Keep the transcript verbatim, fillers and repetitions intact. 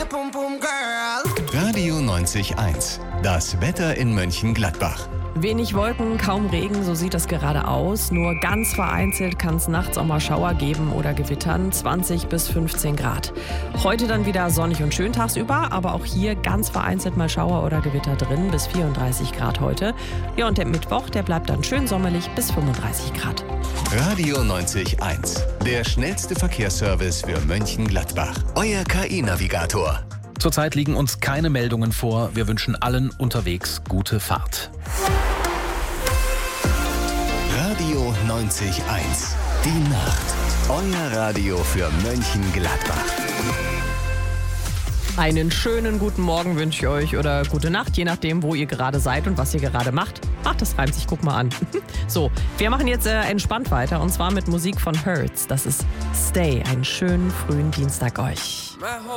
Radio neunzig Komma eins. Das Wetter in Mönchengladbach. Wenig Wolken, kaum Regen, so sieht es gerade aus. Nur ganz vereinzelt kann es nachts auch mal Schauer geben oder gewittern. zwanzig bis fünfzehn Grad. Heute dann wieder sonnig und schön tagsüber, aber auch hier ganz vereinzelt mal Schauer oder Gewitter drin, bis vierunddreißig Grad heute. Ja, und der Mittwoch, der bleibt dann schön sommerlich bis fünfunddreißig Grad. Radio neunzig Komma eins. Der schnellste Verkehrsservice für Mönchengladbach. Euer K I-Navigator. Zurzeit liegen uns keine Meldungen vor. Wir wünschen allen unterwegs gute Fahrt. Radio neunzig Komma eins. Die Nacht. Euer Radio für Mönchengladbach. Einen schönen guten Morgen wünsche ich euch oder gute Nacht, je nachdem, wo ihr gerade seid und was ihr gerade macht. Ach, das reimt sich, guck mal an. So, wir machen jetzt äh, entspannt weiter und zwar mit Musik von Hertz. Das ist Stay. Einen schönen frühen Dienstag euch.